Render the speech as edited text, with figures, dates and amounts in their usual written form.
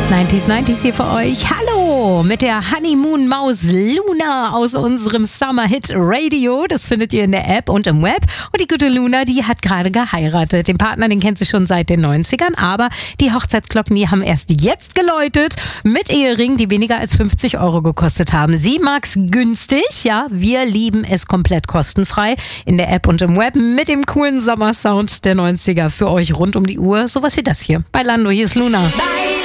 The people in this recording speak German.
90s hier für euch. Hallo mit der Honeymoon-Maus Luna aus unserem Summer-Hit Radio. Das findet ihr in der App und im Web. Und die gute Luna, die hat gerade geheiratet. Den Partner, den kennt sie schon seit den 90ern. Aber die Hochzeitsglocken, die haben erst jetzt geläutet mit Eheringen, die weniger als 50 Euro gekostet haben. Sie mag's günstig. Ja, wir lieben es komplett kostenfrei in der App und im Web mit dem coolen Sommersound der 90er für euch rund um die Uhr. Sowas wie das hier. Bei Lando, hier ist Luna. Bye.